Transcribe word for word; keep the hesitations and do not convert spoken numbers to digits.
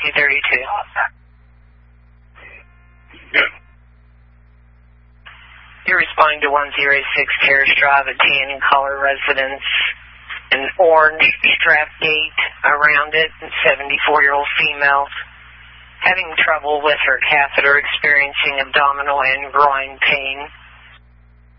two thirty-two. Good. You're responding to one oh six Terrace Drive, a tan color residence, an orange strap gate around it, seventy-four-year-old female, having trouble with her catheter, experiencing abdominal and groin pain.